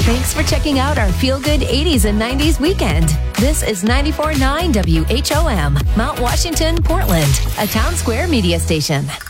Thanks for checking out our feel-good 80s and 90s weekend. This is 94.9 WHOM, Mount Washington, Portland, a Town Square media station.